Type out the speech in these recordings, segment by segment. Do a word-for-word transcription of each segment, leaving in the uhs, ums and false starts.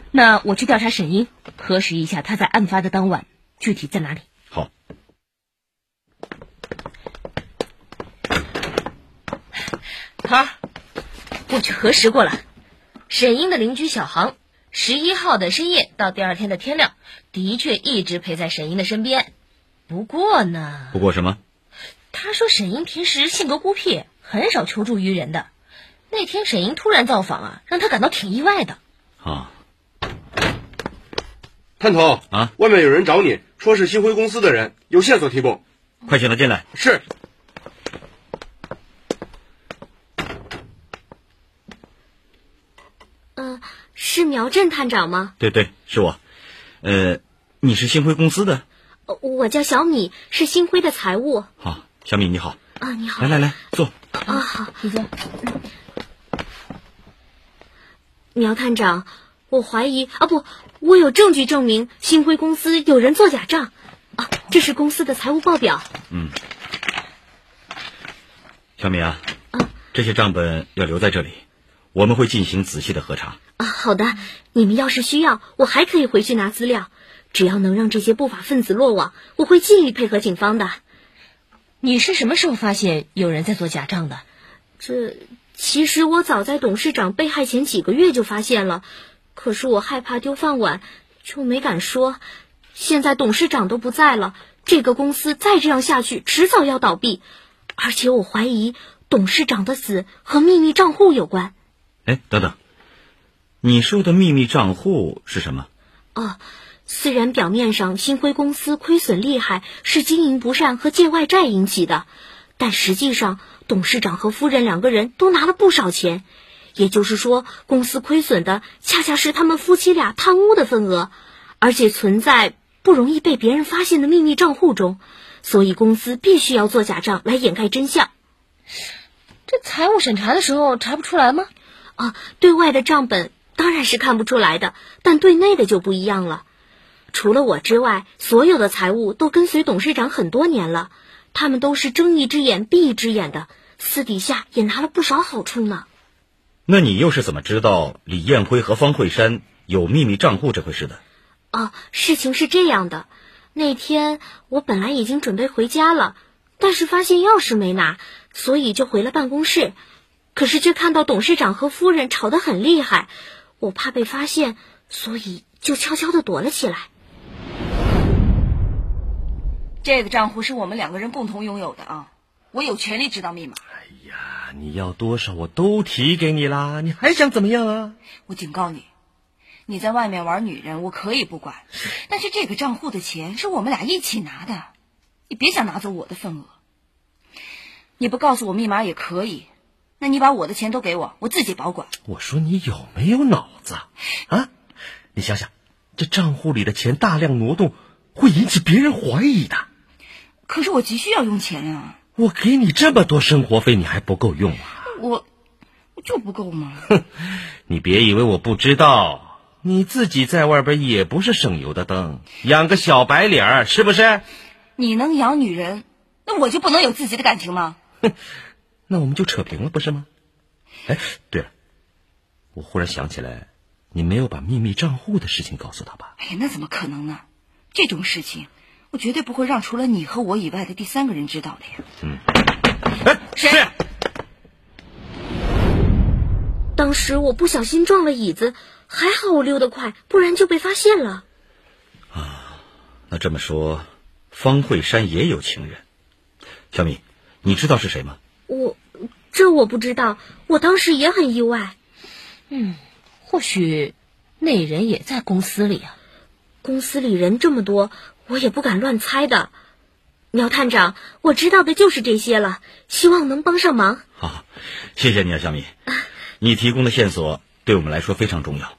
那我去调查沈英，核实一下他在案发的当晚具体在哪里。 好。 好，我去核实过了。沈英的邻居小航，十一号的深夜到第二天的天亮，的确一直陪在沈英的身边。不过呢， 不过什么？ 他说沈英平时性格孤僻，很少求助于人的。那天沈英突然造访啊，让他感到挺意外的。 啊， 探头啊， 外面有人找你，说是星辉公司的人，有线索提供。 快请他进来。 是。 呃，是苗振探长吗？ 对对，是我。呃，你是星辉公司的？ 我叫小米，是星辉的财务。 好，小米你好。 啊，你好。 来来来，坐。 啊，好， 李姐。 苗探长，我怀疑啊，不，我有证据证明星辉公司有人做假账。啊，这是公司的财务报表。 嗯。小米啊， 啊， 这些账本要留在这里，我们会进行仔细的核查。 啊，好的，你们要是需要，我还可以回去拿资料。只要能让这些不法分子落网，我会尽力配合警方的。 你是什么时候发现有人在做假账的？ 这其实我早在董事长被害前几个月就发现了，可是我害怕丢饭碗，就没敢说。现在董事长都不在了，这个公司再这样下去，迟早要倒闭。而且我怀疑董事长的死和秘密账户有关。 哎，等等，你说的秘密账户是什么？ 哦，虽然表面上星辉公司亏损厉害是经营不善和借外债引起的，但实际上董事长和夫人两个人都拿了不少钱，也就是说公司亏损的恰恰是他们夫妻俩贪污的份额，而且存在不容易被别人发现的秘密账户中，所以公司必须要做假账来掩盖真相。 这财务审查的时候查不出来吗？ 啊，对外的账本当然是看不出来的，但对内的就不一样了。除了我之外，所有的财务都跟随董事长很多年了，他们都是睁一只眼闭一只眼的，私底下也拿了不少好处呢。 那你又是怎么知道李彦辉和方慧山有秘密账户这回事的？ 哦，事情是这样的，那天我本来已经准备回家了，但是发现钥匙没拿，所以就回了办公室。可是却看到董事长和夫人吵得很厉害，我怕被发现，所以就悄悄地躲了起来。 这个账户是我们两个人共同拥有的啊，我有权利知道密码。 哎呀，你要多少我都提给你啦，你还想怎么样啊？ 我警告你，你在外面玩女人我可以不管，但是这个账户的钱是我们俩一起拿的，你别想拿走我的份额。你不告诉我密码也可以，那你把我的钱都给我，我自己保管。 我说你有没有脑子啊？你想想，这账户里的钱大量挪动会引起别人怀疑的。 可是我急需要用钱啊！ 我给你这么多生活费，你还不够用啊？ 我我就不够吗？ 哼，你别以为我不知道，你自己在外边也不是省油的灯，养个小白脸儿是不是？ 你能养女人，那我就不能有自己的感情吗？ 哼，那我们就扯平了不是吗？哎，对了，我忽然想起来，你没有把秘密账户的事情告诉他吧？ 哎呀，那怎么可能呢？这种事情我绝对不会让除了你和我以外的第三个人知道的呀。 嗯，哎， 谁？ 当时我不小心撞了椅子，还好我溜得快，不然就被发现了。 啊，那这么说，方慧山也有情人。小米，你知道是谁吗？ 我，这我不知道，我当时也很意外。 嗯，或许那人也在公司里啊。 公司里人这么多，我也不敢乱猜的。苗探长，我知道的就是这些了，希望能帮上忙。 好，谢谢你啊，小米，你提供的线索对我们来说非常重要。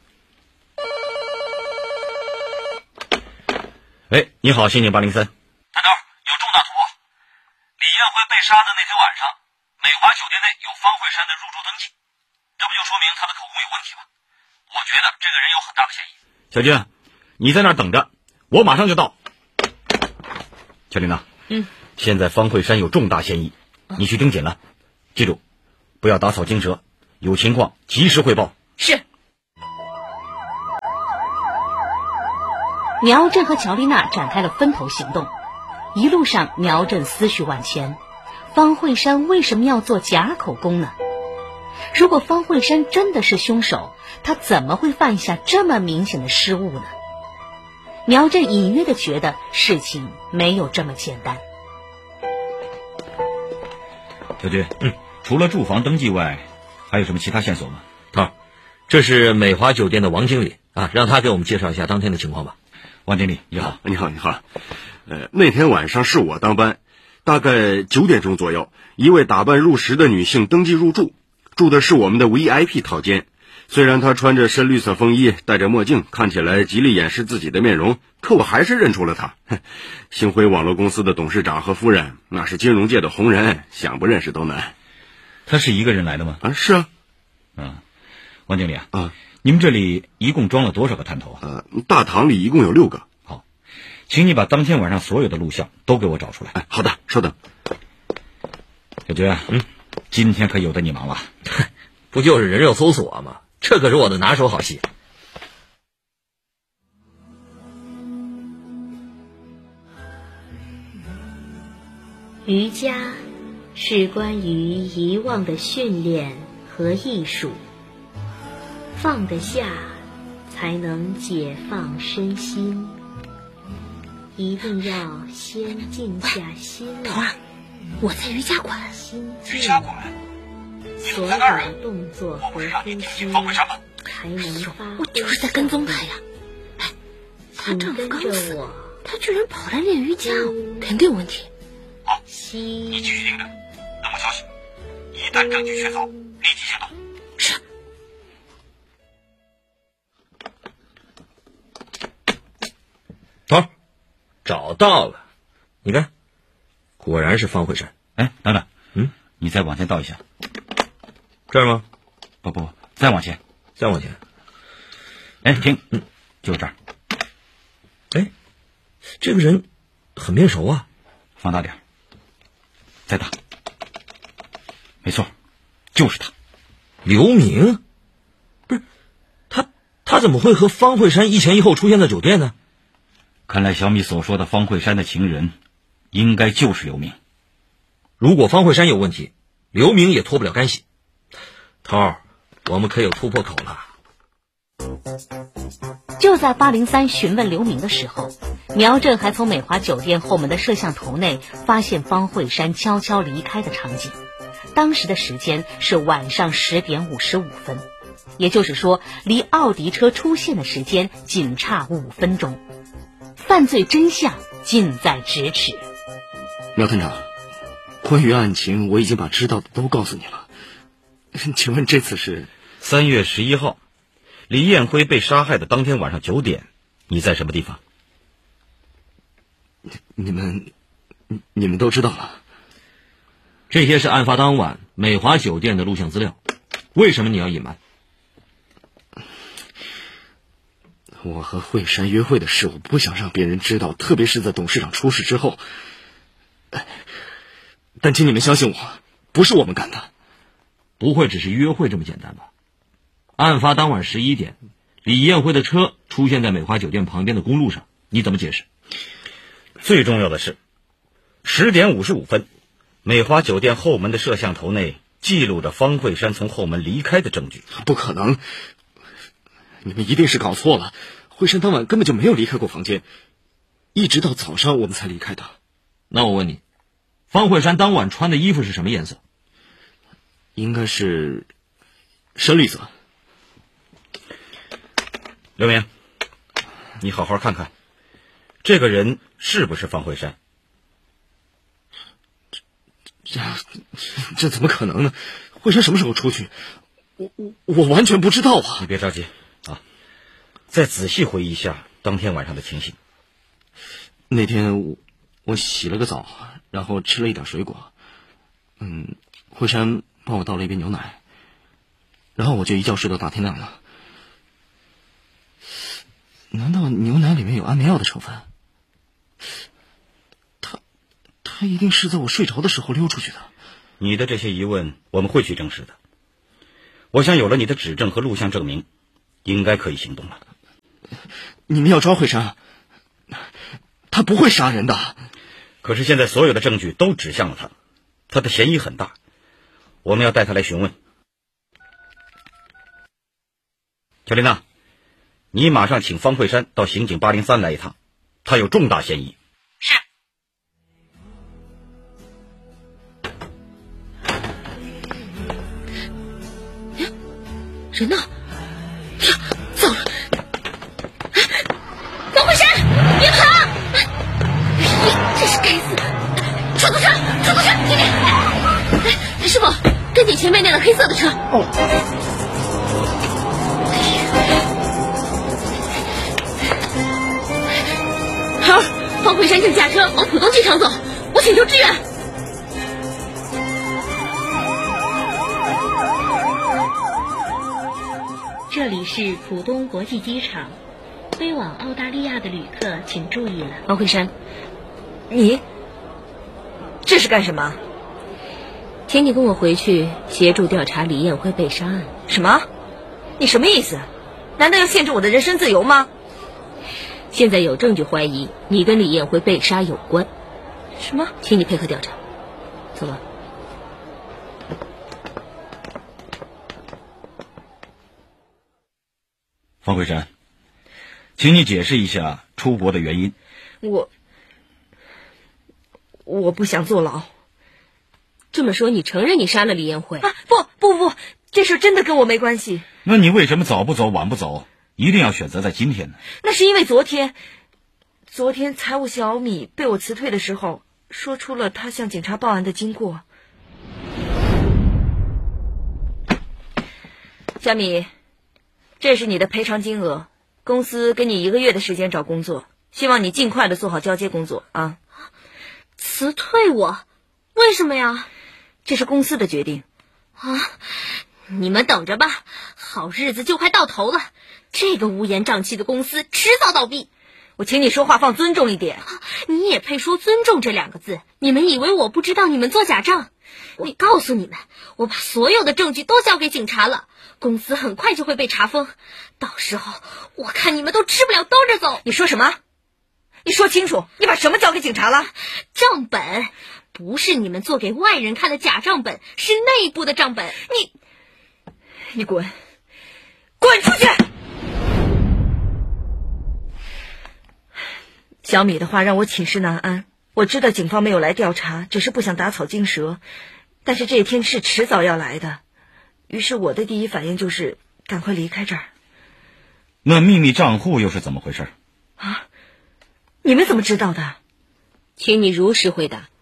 哎，你好，刑警八零三。 探头，有重大突破！李彦辉被杀的那天晚上，美华酒店内有方慧山的入住登记，这不就说明他的口供有问题吗？我觉得这个人有很大的嫌疑。 小军，你在那儿等着，我马上就到。小林呐， 嗯， 现在方慧山有重大嫌疑，你去盯紧了，记住，不要打草惊蛇，有情况及时汇报。 是。 苗震和乔丽娜展开了分头行动。一路上，苗震思绪万千：方慧山为什么要做假口供呢？如果方慧山真的是凶手，他怎么会犯下这么明显的失误呢？苗震隐约地觉得事情没有这么简单。 小军，嗯，除了住房登记外，还有什么其他线索吗？ 头，这是美华酒店的王经理啊，让他给我们介绍一下当天的情况吧。 王经理，你好。 你好，你好。呃，那天晚上是我当班，大概九点钟左右，一位打扮入时的女性登记入住，住的是我们的 V I P 套间。虽然她穿着深绿色风衣，戴着墨镜，看起来极力掩饰自己的面容，可我还是认出了她。星辉网络公司的董事长和夫人，那是金融界的红人，想不认识都难。 她是一个人来的吗？ 啊，是啊。 嗯，王经理啊， 啊， 你们这里一共装了多少个探头啊？ 呃，大堂里一共有六个。 好，请你把当天晚上所有的录像都给我找出来。 哎，好的，稍等。 小军，嗯，今天可有的你忙了。 不就是人肉搜索吗？这可是我的拿手好戏。 瑜伽是关于遗忘的训练和艺术，放得下才能解放身心，一定要先静下心来。 我在瑜伽馆。 瑜伽馆？ 所有的动作和呼吸才能发挥。 我就是在跟踪他呀！哎，她丈夫刚死，她居然跑来练瑜伽，肯定有问题。 好，你继续盯着，等我消息。一旦证据确凿，立即行动。 是。 头，找到了，你看，果然是方慧山。 哎，等等， 嗯， 你再往前倒一下。 这儿吗？ 不不，再往前， 再往前。 哎，停，嗯，就这儿。 哎，这个人很面熟啊。 放大点，再大。没错，就是他。 刘明？不是，他他怎么会和方慧山一前一后出现在酒店呢？ 看来小米所说的方慧山的情人，应该就是刘明。 如果方慧山有问题，刘明也脱不了干系。头儿，我们可有突破口了。 就在八零三询问刘明的时候，苗震还从美华酒店后门的摄像头内发现方慧山悄悄离开的场景。当时的时间是晚上十点五十五分，也就是说，离奥迪车出现的时间仅差五分钟。犯罪真相近在咫尺。 苗探长，关于案情我已经把知道的都告诉你了，请问这次是？ 三月十一号，李艳辉被杀害的当天晚上九点，你在什么地方？ 你们，你们都知道了。 这些是案发当晚美华酒店的录像资料，为什么你要隐瞒？ 我和慧山约会的事，我不想让别人知道，特别是在董事长出事之后。但请你们相信我，不是我们干的。 不会只是约会这么简单吧？案发当晚十一点，李艳辉的车出现在美华酒店旁边的公路上，你怎么解释？ 最重要的是，十点五十五分，美华酒店后门的摄像头内记录着方慧山从后门离开的证据。 不可能，你们一定是搞错了。慧山当晚根本就没有离开过房间，一直到早上我们才离开的。 那我问你，方慧山当晚穿的衣服是什么颜色？ 应该是深绿色。 刘明，你好好看看，这个人是不是方慧山？ 这这怎么可能呢？慧山什么时候出去？我我我完全不知道啊！ 你别着急啊，再仔细回忆一下当天晚上的情形。 那天我我洗了个澡，然后吃了一点水果。嗯，慧山帮我倒了一杯牛奶，然后我就一觉睡到大天亮了。难道牛奶里面有安眠药的成分？他他一定是在我睡着的时候溜出去的。 你的这些疑问我们会去证实的。我想有了你的指证和录像证明，应该可以行动了。 你们要抓慧山， 他不会杀人的。 可是现在所有的证据都指向了他，他的嫌疑很大，我们要带他来询问。乔丽娜，你马上请方慧山到刑警八零三来一趟，他有重大嫌疑。 是。呀，人呢？呀，糟了！方慧山，别跑！这是该死的！出租车，出租车，这边！哎，师傅，跟紧前面那辆黑色的车。 哦。 好，方慧山正驾车往浦东机场走，我请求支援。 这里是浦东国际机场，飞往澳大利亚的旅客请注意了。 方慧山，你这是干什么？请你跟我回去协助调查李艳辉被杀案。什么？你什么意思？难道要限制我的人身自由吗？现在有证据怀疑你跟李艳辉被杀有关。什么？请你配合调查。走吧。 方慧山，请你解释一下出国的原因。 我我不想坐牢。这么说，你承认你杀了李艳辉？啊，不不不，这事真的跟我没关系。 那你为什么早不走晚不走，一定要选择在今天呢？ 那是因为昨天，昨天财务小米被我辞退的时候，说出了他向警察报案的经过。小米，这是你的赔偿金额，公司给你一个月的时间找工作，希望你尽快的做好交接工作啊。 辞退我？为什么呀？ 这是公司的决定。 啊，你们等着吧，好日子就快到头了，这个乌烟瘴气的公司迟早倒闭。 我请你说话放尊重一点。 你也配说尊重这两个字？你们以为我不知道你们做假账？我告诉你们，我把所有的证据都交给警察了，公司很快就会被查封，到时候我看你们都吃不了兜着走。 你说什么？你说清楚，你把什么交给警察了？ 账本，不是你们做给外人看的假账本，是内部的账本。 你，你滚，滚出去！小米的话让我寝食难安。我知道警方没有来调查，只是不想打草惊蛇，但是这一天是迟早要来的。于是我的第一反应就是赶快离开这儿。 那秘密账户又是怎么回事？ 啊？你们怎么知道的？请你如实回答。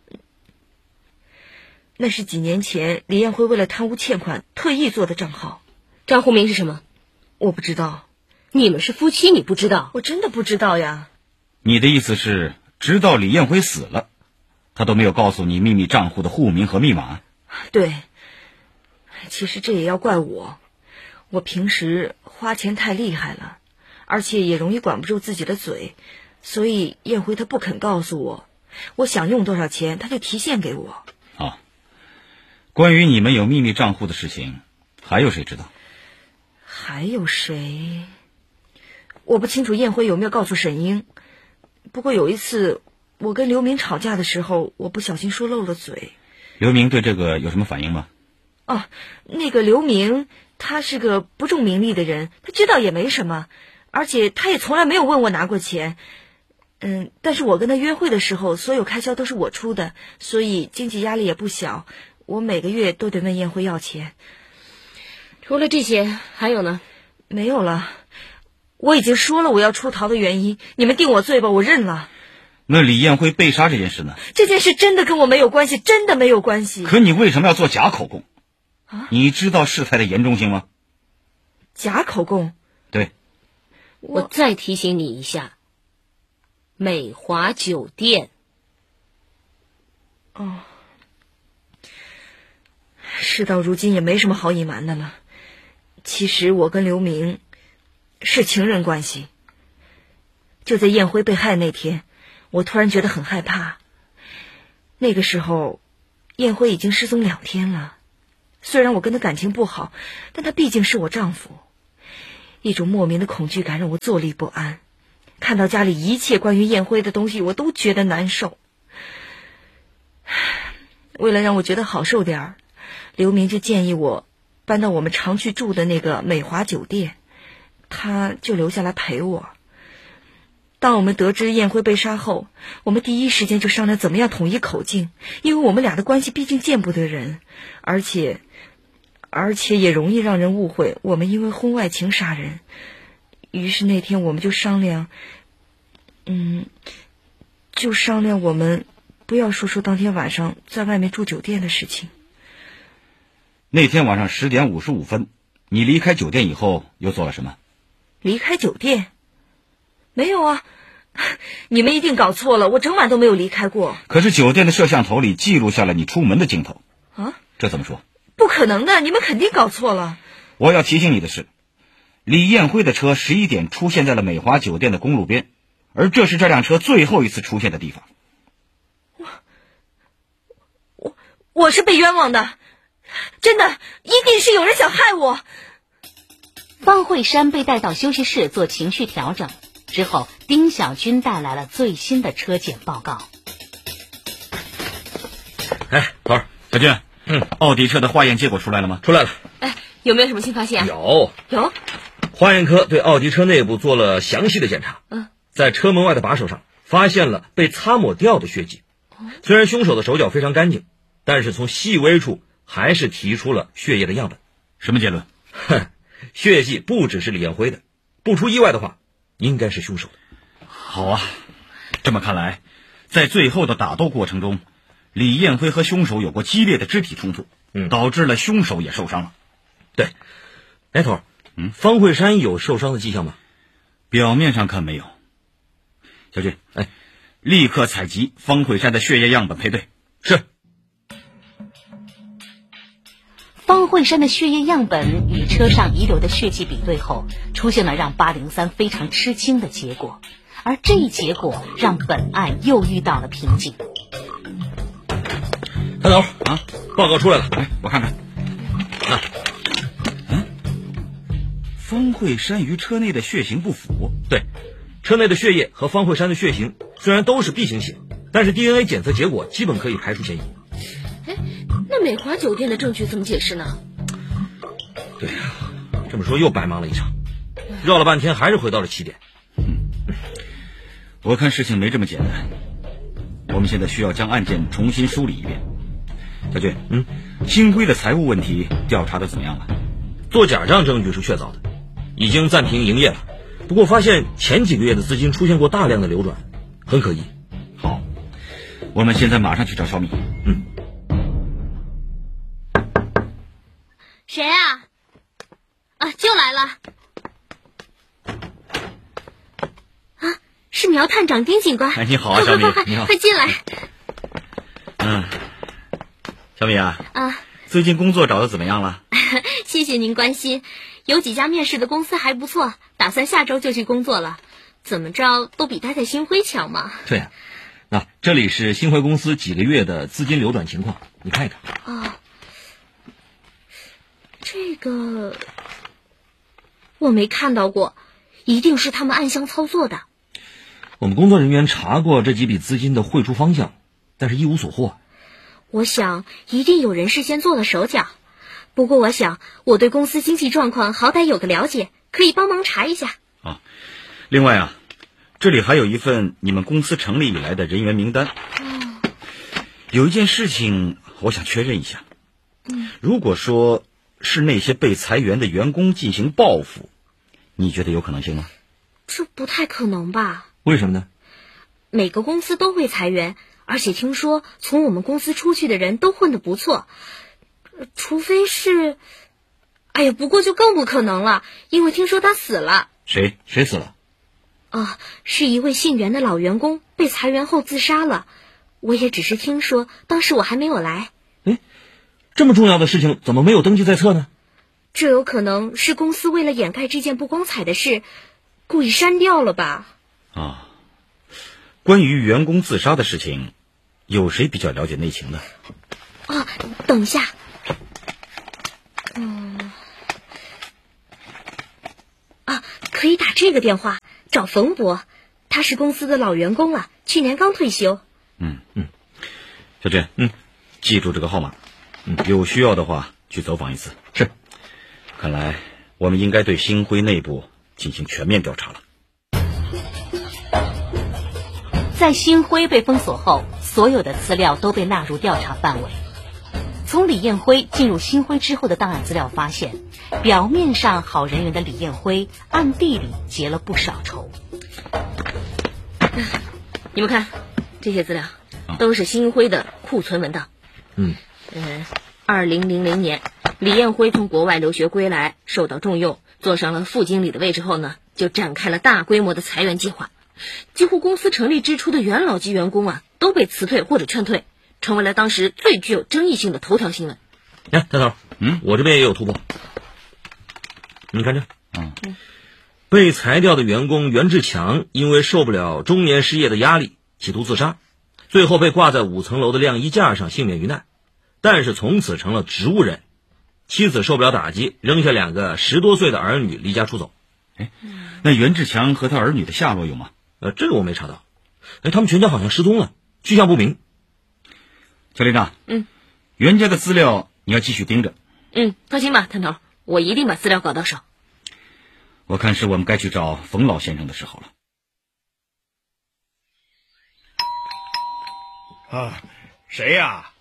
那是几年前李艳辉为了贪污欠款特意做的账号。账户名是什么？我不知道。你们是夫妻，你不知道？我真的不知道呀。 你的意思是直到李艳辉死了，他都没有告诉你秘密账户的户名和密码？ 对，其实这也要怪我，我平时花钱太厉害了，而且也容易管不住自己的嘴，所以艳辉他不肯告诉我，我想用多少钱他就提现给我。 啊，关于你们有秘密账户的事情，还有谁知道？ 还有谁？我不清楚艳辉有没有告诉沈英，不过有一次我跟刘明吵架的时候，我不小心说漏了嘴。 刘明对这个有什么反应吗？ 哦，那个刘明他是个不重名利的人，他知道也没什么，而且他也从来没有问我拿过钱。嗯，但是我跟他约会的时候，所有开销都是我出的，所以经济压力也不小，我每个月都得问艳辉要钱。除了这些还有呢？没有了，我已经说了我要出逃的原因，你们定我罪吧，我认了。 那李艳辉被杀这件事呢？ 这件事真的跟我没有关系，真的没有关系。 可你为什么要做假口供？ 啊？ 你知道事态的严重性吗？ 假口供？ 对。 我再提醒你一下，美华酒店。哦，事到如今也没什么好隐瞒的了。其实我跟刘明是情人关系。就在艳辉被害那天，我突然觉得很害怕。那个时候，艳辉已经失踪两天了。虽然我跟他感情不好，但他毕竟是我丈夫。一种莫名的恐惧感让我坐立不安。 看到家里一切关于燕辉的东西，我都觉得难受。为了让我觉得好受点儿，刘明就建议我搬到我们常去住的那个美华酒店，他就留下来陪我。当我们得知燕辉被杀后，我们第一时间就商量怎么样统一口径，因为我们俩的关系毕竟见不得人，而且而且也容易让人误会我们因为婚外情杀人。于是那天我们就商量，嗯，就商量我们不要说出当天晚上在外面住酒店的事情。 那天晚上十点五十五分，你离开酒店以后又做了什么？ 离开酒店？没有啊，你们一定搞错了，我整晚都没有离开过。 可是酒店的摄像头里记录下了你出门的镜头。 啊？ 这怎么说？ 不可能的，你们肯定搞错了。 我要提醒你的是，李彦辉的车十一点出现在了美华酒店的公路边，而这是这辆车最后一次出现的地方。 我我我是被冤枉的，真的，一定是有人想害我。 方慧山被带到休息室做情绪调整之后，丁小军带来了最新的车检报告。 哎，头儿，小军，嗯，奥迪车的化验结果出来了吗？ 出来了。哎，有没有什么新发现啊？ 有有。 化验科对奥迪车内部做了详细的检查， 嗯， 在车门外的把手上发现了被擦抹掉的血迹。虽然凶手的手脚非常干净，但是从细微处还是提出了血液的样本。 什么结论？ 哼，血迹不只是李彦辉的，不出意外的话，应该是凶手的。 好啊，这么看来，在最后的打斗过程中，李彦辉和凶手有过激烈的肢体冲突， 嗯， 导致了凶手也受伤了。 对，哎，头儿，嗯，方慧山有受伤的迹象吗？ 表面上看没有。小军，哎，立刻采集方慧山的血液样本配对。 是。 方慧山的血液样本与车上遗留的血迹比对后，出现了让八零三非常吃惊的结果，而这一结果让本案又遇到了瓶颈。 探头啊，报告出来了， 来，我看看。 啊， 嗯，方慧山与车内的血型不符。 对，车内的血液和方慧山的血型虽然都是 B 型血，但是 D N A 检测结果基本可以排除嫌疑。 哎，那美华酒店的证据怎么解释呢？ 对呀、啊，这么说又白忙了一场，绕了半天还是回到了起点。 嗯，我看事情没这么简单，我们现在需要将案件重新梳理一遍。小军，嗯，新辉的财务问题调查的怎么样了？ 做假账证据是确凿的，已经暂停营业了。不过发现前几个月的资金出现过大量的流转，很可疑。 好，我们现在马上去找小米。 嗯。 谁啊？啊，就来了。啊，是苗探长丁警官。 哎，你好啊，小米， 快快快你好， 快进来。 嗯，小米啊， 啊， 最近工作找的怎么样了？ 谢谢您关心，有几家面试的公司还不错，打算下周就去工作了。怎么着都比待在新辉强嘛。 对呀、啊，那这里是新辉公司几个月的资金流转情况，你看一看。 啊，这个我没看到过，一定是他们暗箱操作的。 我们工作人员查过这几笔资金的汇出方向，但是一无所获。 我想一定有人事先做了手脚，不过我想我对公司经济状况好歹有个了解，可以帮忙查一下。 啊，另外啊，这里还有一份你们公司成立以来的人员名单。 哦， 有一件事情我想确认一下。 嗯， 如果说是那些被裁员的员工进行报复，你觉得有可能性吗？ 这不太可能吧？ 为什么呢？ 每个公司都会裁员，而且听说从我们公司出去的人都混得不错，除非是……哎呀，不过就更不可能了，因为听说他死了。 谁？谁死了？ 啊，是一位姓袁的老员工被裁员后自杀了。我也只是听说，当时我还没有来。 哎，这么重要的事情怎么没有登记在册呢？ 这有可能是公司为了掩盖这件不光彩的事，故意删掉了吧？ 啊，关于员工自杀的事情，有谁比较了解内情的？ 啊，等一下。嗯，啊，可以打这个电话找冯博， 他是公司的老员工了，去年刚退休。 嗯嗯，小娟，嗯，记住这个号码，嗯，有需要的话去走访一次。 是。 看来我们应该对星辉内部进行全面调查了。 在星辉被封锁后，所有的资料都被纳入调查范围。从李彦辉进入星辉之后的档案资料发现，表面上好人缘的李彦辉暗地里结了不少仇。 你们看，这些资料都是星辉的库存文档。 嗯嗯，二零零零年，李彦辉从国外留学归来，受到重用，坐上了副经理的位置后呢，就展开了大规模的裁员计划。几乎公司成立之初的元老级员工啊，都被辞退或者劝退，成为了当时最具有争议性的头条新闻。 哎，大头， 嗯， 我这边也有突破。你看这， 嗯， 被裁掉的员工袁志强因为受不了中年失业的压力，企图自杀，最后被挂在五层楼的晾衣架上幸免于难，但是从此成了植物人。妻子受不了打击，扔下两个十多岁的儿女离家出走。 哎，那袁志强和他儿女的下落有吗？ 呃，这个我没查到。哎，他们全家好像失踪了，去向不明。 小连长， 嗯， 袁家的资料你要继续盯着。 嗯，放心吧，探头，我一定把资料搞到手。 我看是我们该去找冯老先生的时候了。 啊，谁呀？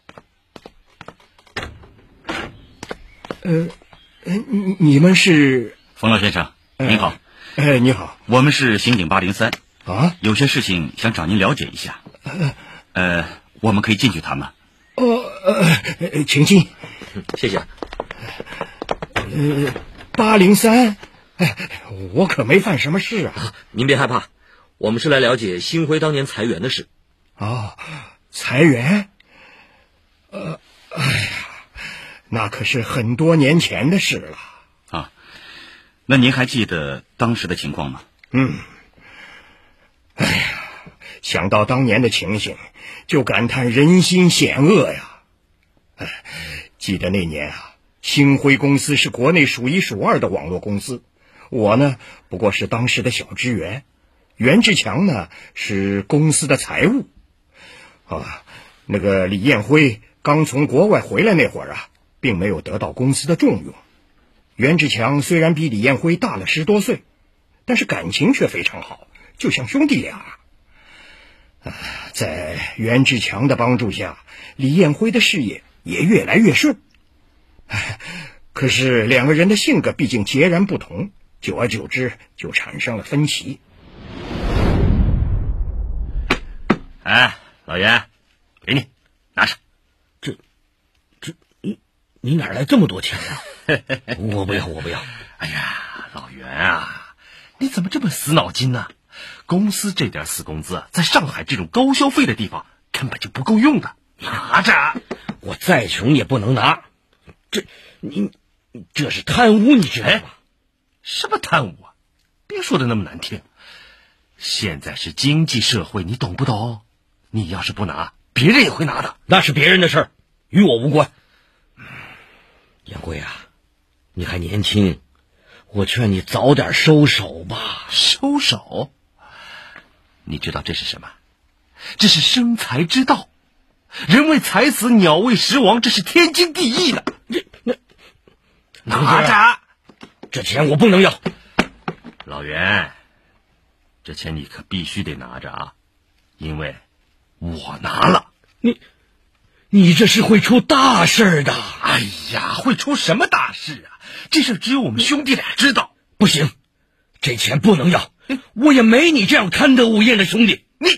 呃，你你们是？ 冯老先生，您好。 哎，你好， 我们是刑警八零三啊， 有些事情想找您了解一下。呃，呃我们可以进去谈吗？ 哦，呃，请进， 谢谢。 呃，八零三，哎，我可没犯什么事啊。 啊您别害怕，我们是来了解星辉当年裁员的事。 哦，裁员？呃，哎呀，那可是很多年前的事了。 啊，那您还记得当时的情况吗？ 嗯，哎呀，想到当年的情形，就感叹人心险恶呀。哎，记得那年啊，星辉公司是国内数一数二的网络公司，我呢不过是当时的小职员，袁志强呢是公司的财务。啊，那个李彦辉刚从国外回来那会儿啊，并没有得到公司的重用。袁志强虽然比李彦辉大了十多岁，但是感情却非常好，就像兄弟俩。啊，在袁志强的帮助下，李彦辉的事业也越来越顺。唉，可是两个人的性格毕竟截然不同，久而久之就产生了分歧。 哎，老袁，给你，拿着。 这，这，你你哪来这么多钱啊？我不要，我不要。 哎呀，老袁啊，你怎么这么死脑筋呢？公司这点死工资，在上海这种高消费的地方根本就不够用的。拿着， 我再穷也不能拿。这，你，这是贪污，你知道吗？ 什么贪污啊？别说的那么难听。现在是经济社会，你懂不懂？你要是不拿，别人也会拿的。 那是别人的事儿，与我无关。杨贵啊，你还年轻，我劝你早点收手吧。 收手？你知道这是什么？这是生财之道。人为财死，鸟为食亡，这是天经地义的。 这那拿着， 这钱我不能要。 老袁，这钱你可必须得拿着啊，因为我拿了。 你，你这是会出大事的。 哎呀，会出什么大事啊？这事只有我们兄弟俩知道。 不行，这钱不能要。我也没你这样贪得无厌的兄弟。 你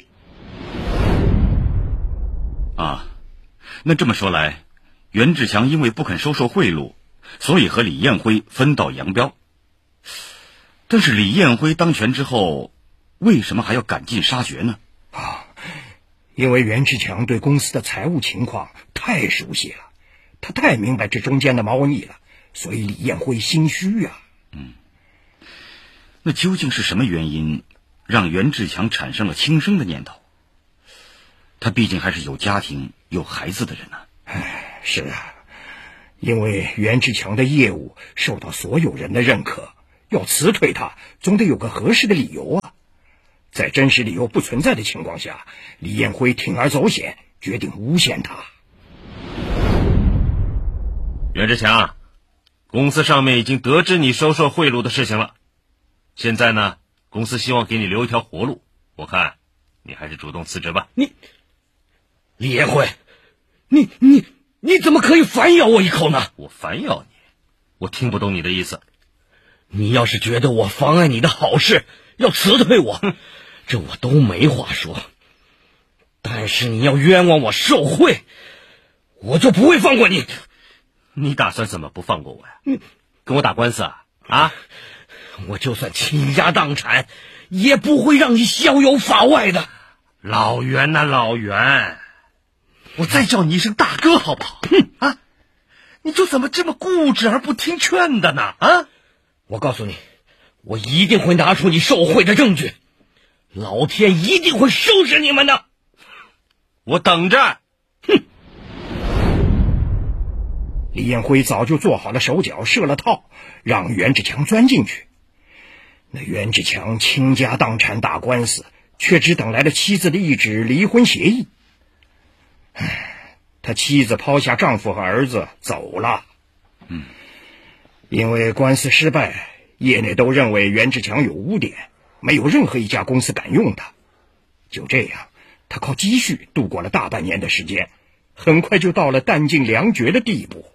啊，那这么说来，袁志强因为不肯收受贿赂，所以和李彦辉分道扬镳。但是李彦辉当权之后，为什么还要赶尽杀绝呢？ 啊，因为袁志强对公司的财务情况太熟悉了，他太明白这中间的猫腻了，所以李彦辉心虚啊。 嗯，那究竟是什么原因让袁志强产生了轻生的念头？他毕竟还是有家庭有孩子的人呢。 唉，是啊，因为袁志强的业务受到所有人的认可，要辞退他总得有个合适的理由啊。 在真实理由不存在的情况下，李彦辉铤而走险，决定诬陷他。 袁志强，公司上面已经得知你收受贿赂的事情了，现在呢，公司希望给你留一条活路，我看你还是主动辞职吧。 你，李彦辉，你你你怎么可以反咬我一口呢？ 我反咬你？我听不懂你的意思。 你要是觉得我妨碍你的好事，要辞退我，这我都没话说。但是你要冤枉我受贿，我就不会放过你。 你打算怎么不放过我呀？你跟我打官司啊？啊！ 我就算倾家荡产，也不会让你逍遥法外的。 老袁呐、啊，老袁，我再叫你一声大哥好不好？ 哼啊！你就怎么这么固执而不听劝的呢？啊！ 我告诉你，我一定会拿出你受贿的证据，老天一定会收拾你们的。 我等着。 哼！ 李彦辉早就做好了手脚，设了套，让袁志强钻进去。那袁志强倾家荡产打官司，却只等来了妻子的一纸离婚协议。唉，他妻子抛下丈夫和儿子走了。 嗯。 因为官司失败，业内都认为袁志强有污点，没有任何一家公司敢用他。就这样，他靠积蓄度过了大半年的时间，很快就到了弹尽粮绝的地步。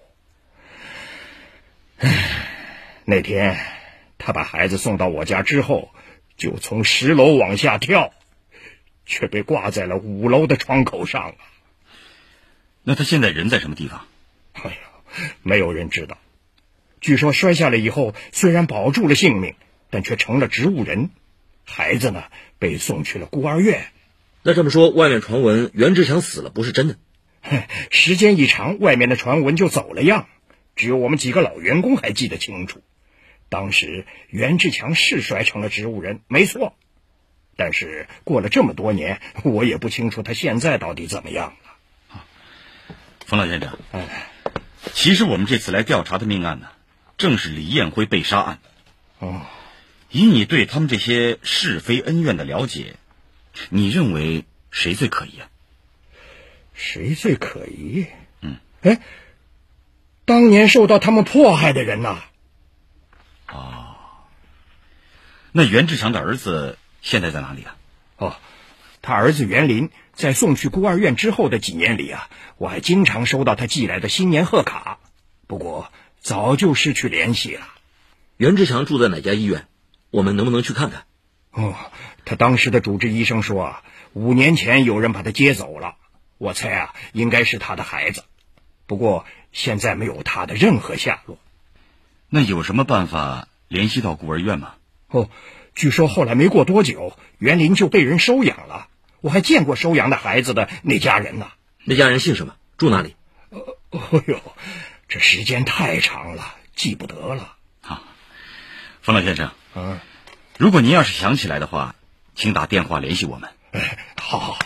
唉，那天他把孩子送到我家之后，就从十楼往下跳，却被挂在了五楼的窗口上了。 那他现在人在什么地方？ 哎呀，没有人知道。据说摔下来以后，虽然保住了性命，但却成了植物人。孩子呢，被送去了孤儿院。 那这么说，外面传闻袁志强死了不是真的？ 时间一长，外面的传闻就走了样。只有我们几个老员工还记得清楚。当时袁志强是摔成了植物人，没错。但是过了这么多年，我也不清楚他现在到底怎么样了。 冯老先生， 哎， 其实我们这次来调查的命案呢，正是李彦辉被杀案。 哦， 以你对他们这些是非恩怨的了解，你认为谁最可疑啊？ 谁最可疑？ 嗯， 哎，当年受到他们迫害的人呐。 哦，那袁志强的儿子现在在哪里啊？ 哦，他儿子袁林在送去孤儿院之后的几年里啊，我还经常收到他寄来的新年贺卡，不过早就失去联系了。 袁志强住在哪家医院？我们能不能去看看？ 哦，他当时的主治医生说啊，五年前有人把他接走了，我猜啊，应该是他的孩子。不过现在没有他的任何下落。 那有什么办法联系到孤儿院吗？ 哦，据说后来没过多久，袁林就被人收养了。我还见过收养的孩子的那家人呢。 那家人姓什么？住哪里？ 呃，哎呦，这时间太长了，记不得了。 好，冯老先生， 嗯， 如果您要是想起来的话，请打电话联系我们。 哎，好好好。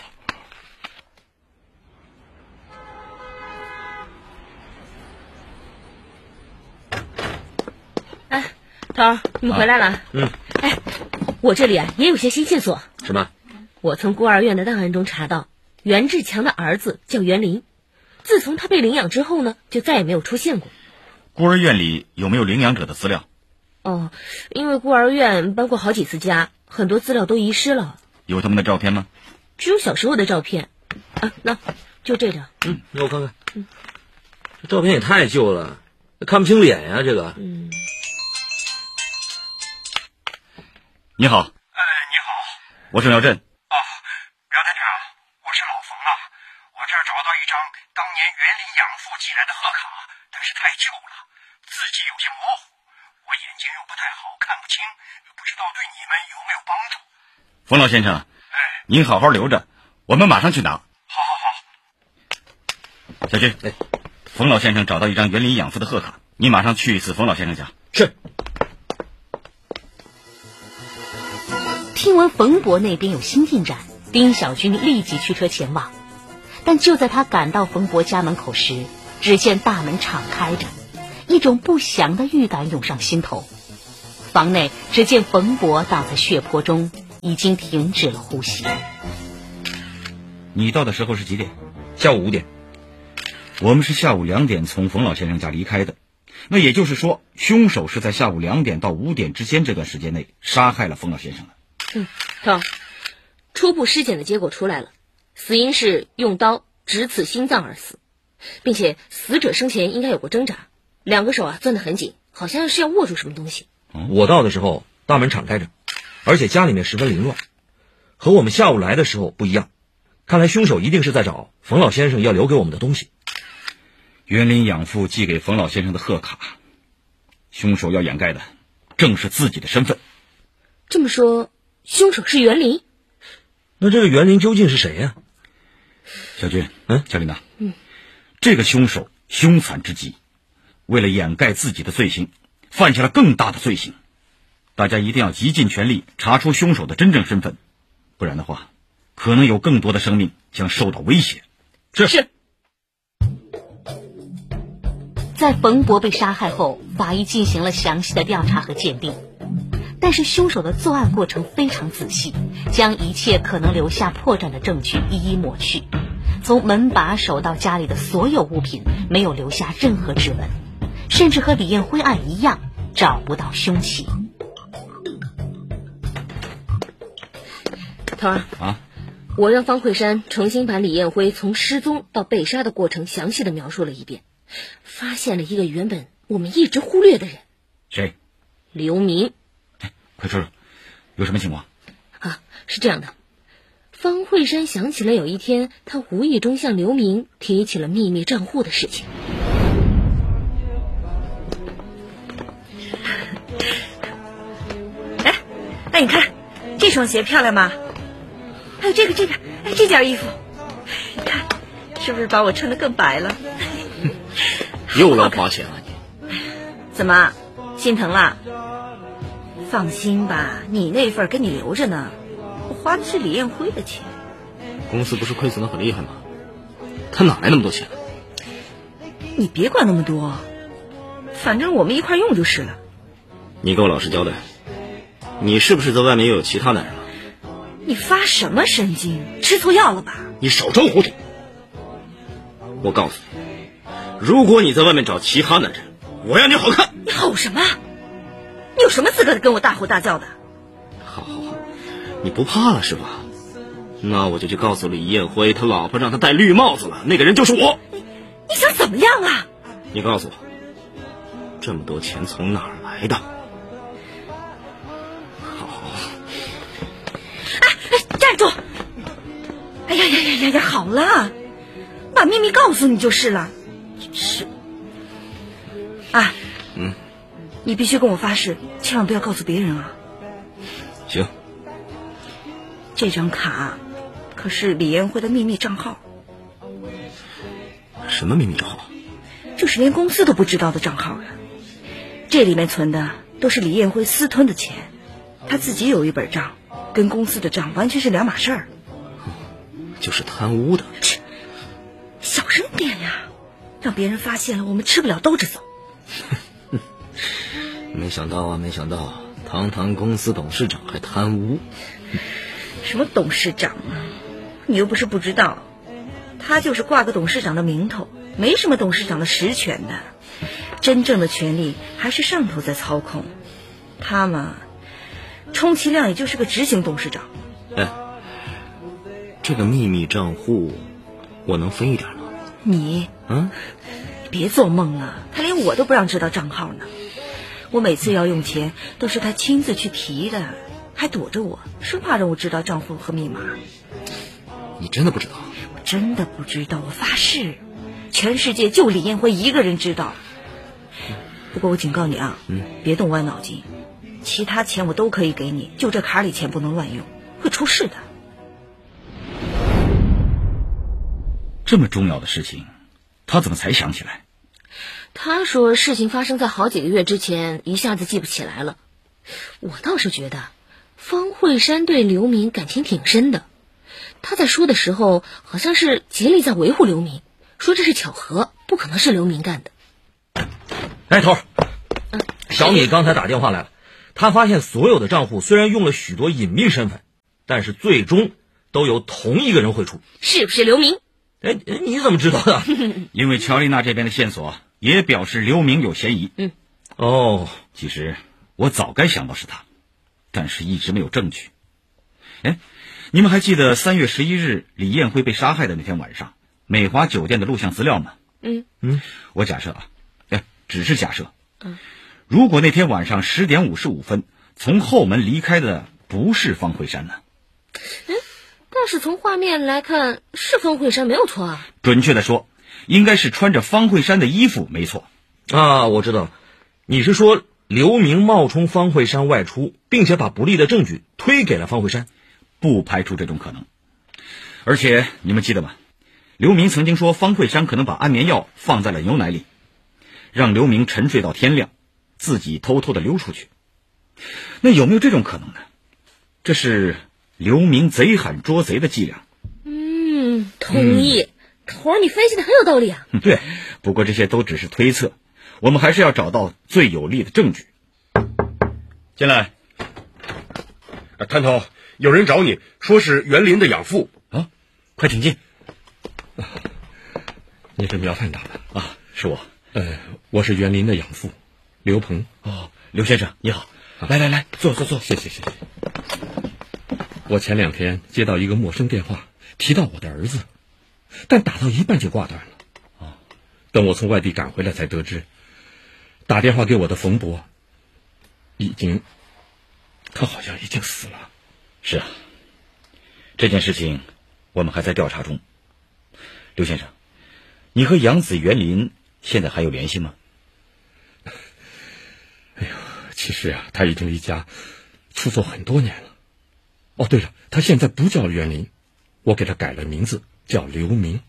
哎，头儿，你们回来了。 啊、嗯。 哎，我这里啊也有些新线索。 什么？ 我从孤儿院的档案中查到，袁志强的儿子叫袁林，自从他被领养之后呢，就再也没有出现过。 孤儿院里有没有领养者的资料？ 哦，因为孤儿院搬过好几次家，很多资料都遗失了。 有他们的照片吗？ 只有小时候的照片。啊，那就这张。 嗯，那我看看。嗯，这照片也太旧了，看不清脸呀、啊，这个。 嗯。 你好。 哎，你好。 我是苗震。 哦，苗探长，我是老冯啊。我这儿找到一张当年袁林养父寄来的贺卡，但是太旧了，字迹有些模糊，我眼睛又不太好，看不清，不知道对你们有没有帮助。 冯老先生， 哎， 您好好留着，我们马上去拿。 好好好。 小军， 哎， 冯老先生找到一张袁林养父的贺卡，你马上去一次冯老先生家。 是。 听闻冯伯那边有新进展，丁小军立即驱车前往。但就在他赶到冯伯家门口时，只见大门敞开着，一种不祥的预感涌上心头。房内只见冯伯倒在血泊中， 已经停止了呼吸。 你到的时候是几点？ 下午五点。 我们是下午两点从冯老先生家离开的，那也就是说，凶手是在下午两点到五点之间这段时间内杀害了冯老先生的。 嗯，头，初步尸检的结果出来了，死因是用刀直刺心脏而死，并且死者生前应该有过挣扎，两个手啊攥得很紧，好像是要握住什么东西。 我到的时候大门敞开着，而且家里面十分凌乱，和我们下午来的时候不一样。看来凶手一定是在找冯老先生要留给我们的东西。 园林养父寄给冯老先生的贺卡，凶手要掩盖的正是自己的身份。 这么说，凶手是园林？ 那这个园林究竟是谁呀、啊？ 小军， 嗯， 小林呐， 嗯， 这个凶手凶残之极，为了掩盖自己的罪行，犯下了更大的罪行。大家一定要极尽全力查出凶手的真正身份，不然的话，可能有更多的生命将受到威胁。 是是。 在冯博被杀害后，法医进行了详细的调查和鉴定，但是凶手的作案过程非常仔细，将一切可能留下破绽的证据一一抹去，从门把手到家里的所有物品没有留下任何指纹，甚至和李艳辉案一样找不到凶器。 头儿啊， 我让方慧山重新把李艳辉从失踪到被杀的过程详细的描述了一遍，发现了一个原本我们一直忽略的人。 谁？ 刘明。 哎，快说说，有什么情况？ 啊，是这样的，方慧山想起了有一天他无意中向刘明提起了秘密账户的事情。 哎，哎，你看这双鞋漂亮吗？还有这个这个，哎，这件衣服，你看是不是把我衬得更白了？ 又乱花钱了你？ 怎么心疼了？放心吧，你那份给你留着呢，我花的是李艳辉的钱。 公司不是亏损得很厉害吗？他哪来那么多钱？ 你别管那么多，反正我们一块用就是了。 你给我老实交代，你是不是在外面又有其他男人了？ 你发什么神经？吃错药了吧？ 你少装糊涂！我告诉你，如果你在外面找其他男人，我要你好看！ 你吼什么？你有什么资格跟我大吼大叫的？ 好好好，你不怕了是吧？那我就去告诉李艳辉，他老婆让他戴绿帽子了，那个人就是我。 你, 你想怎么样啊？ 你告诉我，这么多钱从哪儿来的？ 站住！哎呀呀呀呀呀！好了，把秘密告诉你就是了。是啊， 嗯， 你必须跟我发誓，千万不要告诉别人啊。 行。 这张卡可是李艳辉的秘密账号。 什么秘密账号？ 就是连公司都不知道的账号啊。这里面存的都是李艳辉私吞的钱，他自己有一本账。跟公司的账完全是两码事儿， 就是贪污的。 小声点呀，让别人发现了，我们吃不了兜着走。 没想到啊，没想到，堂堂公司董事长还贪污。 什么董事长啊？你又不是不知道，他就是挂个董事长的名头，没什么董事长的实权的，真正的权力还是上头在操控。他嘛。充其量也就是个执行董事长。 哎，这个秘密账户我能分一点吗？ 你嗯， 别做梦了，他连我都不让知道账号呢。我每次要用钱都是他亲自去提的，还躲着我，生怕让我知道账户和密码。 你真的不知道？ 我真的不知道，我发誓，全世界就李艳辉一个人知道。不过我警告你啊， 嗯， 别动歪脑筋。其他钱我都可以给你，就这卡里钱不能乱用，会出事的。 这么重要的事情，他怎么才想起来？ 他说事情发生在好几个月之前，一下子记不起来了。我倒是觉得方慧山对刘明感情挺深的，他在说的时候好像是竭力在维护刘明，说这是巧合，不可能是刘明干的。 哎，头儿，小米刚才打电话来了。他发现所有的账户虽然用了许多隐秘身份， 但是最终都由同一个人绘出。 是不是刘明？ 哎，你怎么知道的？ 因为乔丽娜这边的线索也表示刘明有嫌疑。 嗯， 哦， 其实我早该想到是他，但是一直没有证据。哎，你们还记得三月十一日李艳辉被杀害的那天晚上，美华酒店的录像资料吗？ 嗯嗯， 我假设啊，哎，只是假设。 嗯， 如果那天晚上十点五十五分从后门离开的不是方慧珊呢？ 嗯，但是从画面来看，是方慧珊没有错啊。 准确的说，应该是穿着方慧珊的衣服，没错。 啊，我知道了，你是说刘明冒充方慧珊外出，并且把不利的证据推给了方慧珊？ 不排除这种可能。而且你们记得吗？刘明曾经说方慧珊可能把安眠药放在了牛奶里，让刘明沉睡到天亮，自己偷偷的溜出去。那有没有这种可能呢？这是刘明贼喊捉贼的伎俩。 嗯，同意。嗯、头儿，你分析的很有道理啊。 对，不过这些都只是推测，我们还是要找到最有力的证据。进来。 啊，探头，有人找你，说是园林的养父啊，快请进。 啊、你是苗探长啊？是我。 呃，我是园林的养父，刘鹏。 哦，刘先生你好，啊、来来来，坐坐坐， 谢谢谢谢。我前两天接到一个陌生电话，提到我的儿子，但打到一半就挂断了。 哦， 等我从外地赶回来才得知，打电话给我的冯伯，已经，他好像已经死了。 是啊，这件事情我们还在调查中。刘先生，你和杨子园林现在还有联系吗？ 哎呦，其实啊，他已经离家出走很多年了。哦，对了，他现在不叫园林，我给他改了名字，叫刘明。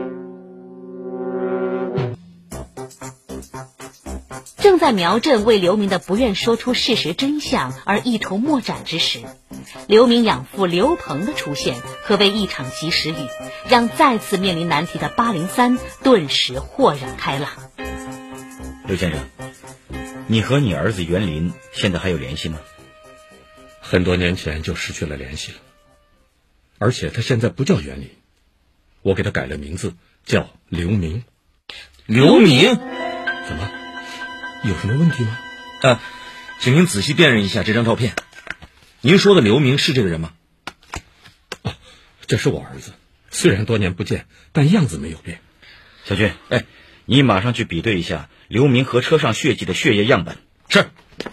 正在苗振为刘明的不愿说出事实真相而一筹莫展之时，刘明养父刘鹏的出现可谓一场及时雨，让再次面临难题的八零三顿时豁然开朗。 刘先生，你和你儿子园林现在还有联系吗？ 很多年前就失去了联系了，而且他现在不叫园林，我给他改了名字，叫刘明。 刘明？ 怎么？有什么问题吗？ 啊，请您仔细辨认一下这张照片。您说的刘明是这个人吗？ 哦，这是我儿子，虽然多年不见，但样子没有变。 小军，哎，你马上去比对一下刘明和车上血迹的血液样本。 是。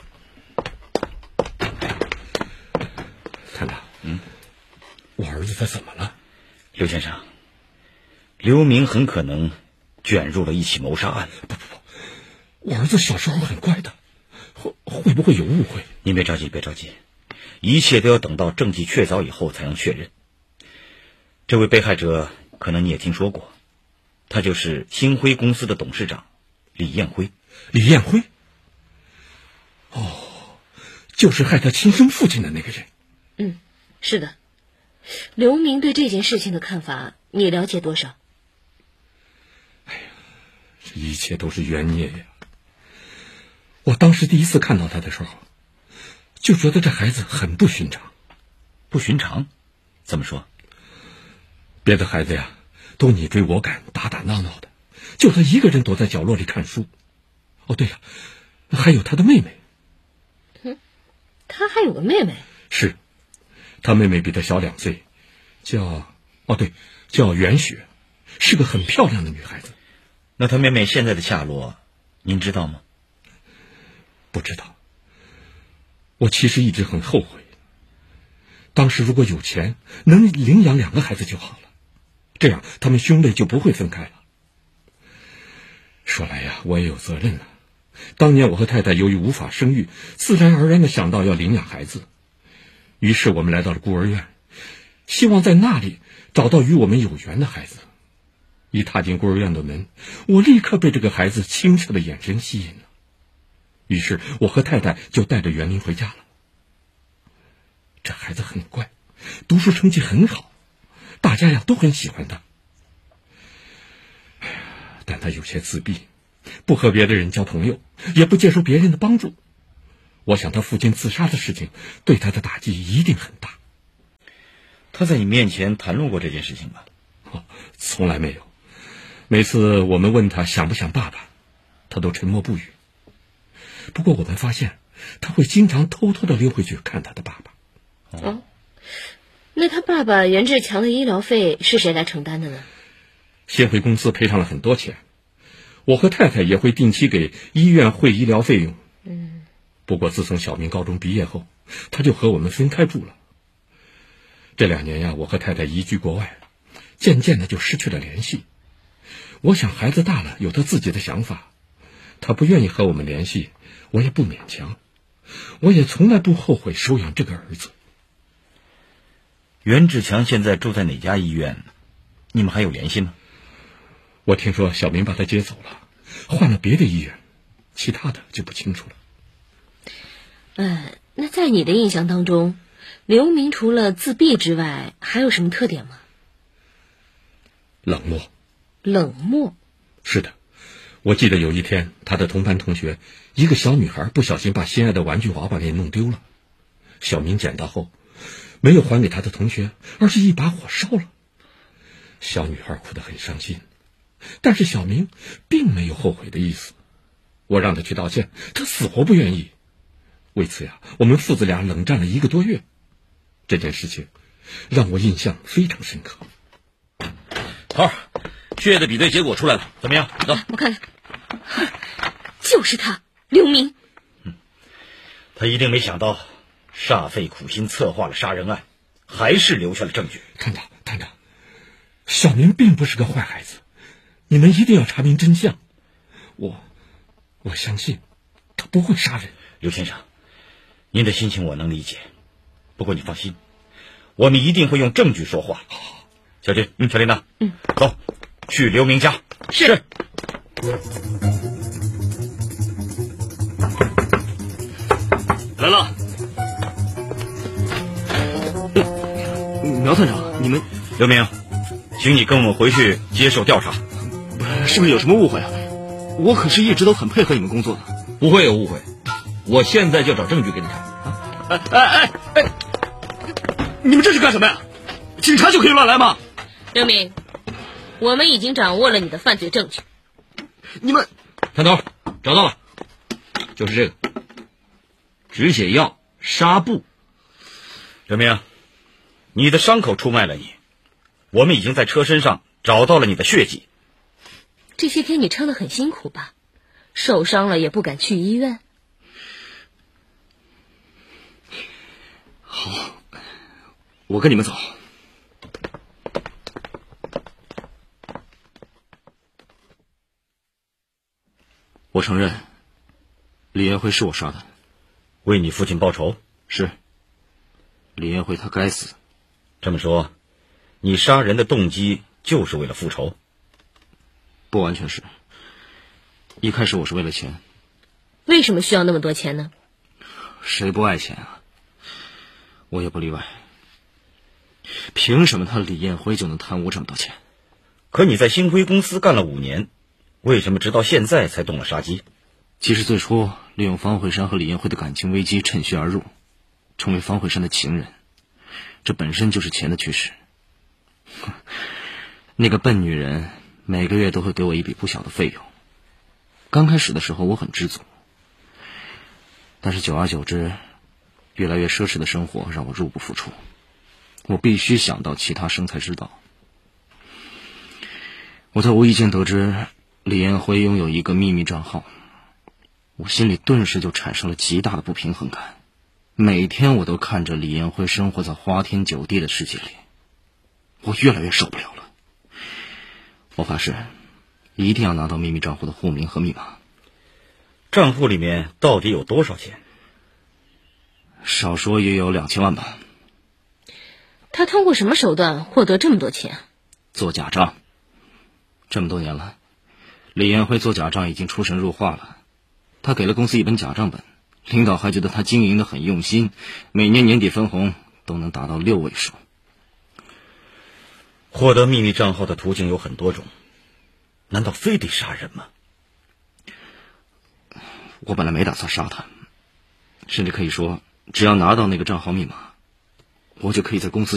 探长，嗯，我儿子他怎么了？ 刘先生，刘明很可能卷入了一起谋杀案。 不不不。我儿子小时候很乖的，会会不会有误会？ 您别着急，别着急，一切都要等到证据确凿以后才能确认。这位被害者可能你也听说过，他就是星辉公司的董事长李彦辉。 李彦辉？哦，就是害他亲生父亲的那个人。 嗯，是的。刘明对这件事情的看法，你了解多少？ 哎呀，这一切都是冤孽呀！我当时第一次看到他的时候，就觉得这孩子很不寻常。 不寻常？怎么说？ 别的孩子呀，都你追我赶，打打闹闹的，就他一个人躲在角落里看书。哦，对了，还有他的妹妹。 嗯，他还有个妹妹？ 是，他妹妹比他小两岁，叫……哦对，叫袁雪，是个很漂亮的女孩子。 那他妹妹现在的下落，您知道吗？ 不知道。我其实一直很后悔，当时如果有钱，能领养两个孩子就好了，这样他们兄妹就不会分开了。说来呀，我也有责任了。当年我和太太由于无法生育，自然而然地想到要领养孩子，于是我们来到了孤儿院，希望在那里找到与我们有缘的孩子。一踏进孤儿院的门，我立刻被这个孩子清澈的眼神吸引了。于是我和太太就带着园林回家了。这孩子很乖，读书成绩很好，大家呀都很喜欢他。哎呀，但他有些自闭，不和别的人交朋友，也不接受别人的帮助。我想他父亲自杀的事情对他的打击一定很大。 他在你面前谈论过这件事情吗？ 哦，从来没有。每次我们问他想不想爸爸，他都沉默不语。不过我们发现他会经常偷偷的溜回去看他的爸爸。 哦，那他爸爸袁志强的医疗费是谁来承担的呢？ 协会公司赔偿了很多钱，我和太太也会定期给医院汇医疗费用。 嗯， 不过自从小明高中毕业后，他就和我们分开住了。这两年呀，我和太太移居国外，渐渐的就失去了联系。我想孩子大了，有他自己的想法，他不愿意和我们联系，我也不勉强。我也从来不后悔收养这个儿子。 袁志强现在住在哪家医院？你们还有联系吗？ 我听说小明把他接走了，换了别的医院，其他的就不清楚了。 嗯，那在你的印象当中，刘明除了自闭之外，还有什么特点吗？ 冷漠。 冷漠？ 是的，我记得有一天，他的同班同学一个小女孩不小心把心爱的玩具娃娃给弄丢了，小明捡到后没有还给他的同学，而是一把火烧了。小女孩哭得很伤心，但是小明并没有后悔的意思。我让他去道歉，他死活不愿意。为此呀，我们父子俩冷战了一个多月。这件事情让我印象非常深刻。 头儿，血液的比对结果出来了，怎么样？走， 我看看，就是他，刘明。 嗯，他一定没想到，煞费苦心策划了杀人案，还是留下了证据。 探长，探长，小明并不是个坏孩子，你们一定要查明真相。我，我相信他不会杀人。 刘先生，您的心情我能理解，不过你放心，我们一定会用证据说话。小军，嗯，小琳娜， 嗯， 走，去刘明家。 是。 来了。苗探长，你们刘明，请你跟我们回去接受调查。 是不是有什么误会啊？我可是一直都很配合你们工作的。 不会有误会，我现在就找证据给你看。啊、 哎哎哎哎！你们这是干什么呀？警察就可以乱来吗？ 刘明，我们已经掌握了你的犯罪证据。 你们， 探头找到了，就是这个止血药纱布。 刘明，你的伤口出卖了你，我们已经在车身上找到了你的血迹。 这些天你撑得很辛苦吧？受伤了也不敢去医院。 好，我跟你们走。我承认，李彦辉是我杀的。 为你父亲报仇？ 是。李彦辉他该死。 这么说，你杀人的动机就是为了复仇？ 不完全是。一开始我是为了钱。 为什么需要那么多钱呢？ 谁不爱钱啊？我也不例外。凭什么他李彦辉就能贪污这么多钱？ 可你在星辉公司干了五年，为什么直到现在才动了杀机？ 其实最初利用方慧山和李彦辉的感情危机趁虚而入，成为方慧山的情人，这本身就是钱的驱使。那个笨女人每个月都会给我一笔不小的费用。刚开始的时候我很知足，但是久而久之，越来越奢侈的生活让我入不敷出，我必须想到其他生财之道。我在无意间得知李彦辉拥有一个秘密账号，我心里顿时就产生了极大的不平衡感。每天我都看着李彦辉生活在花天酒地的世界里，我越来越受不了了。我发誓一定要拿到秘密账户的户名和密码。 账户里面到底有多少钱？ 少说也有两千万吧。 他通过什么手段获得这么多钱？ 做假账。这么多年了，李彦辉做假账已经出神入化了。他给了公司一本假账本，领导还觉得他经营得很用心，每年年底分红都能达到六位数。 获得秘密账号的途径有很多种，难道非得杀人吗？ 我本来没打算杀他，甚至可以说，只要拿到那个账号密码，我就可以在公司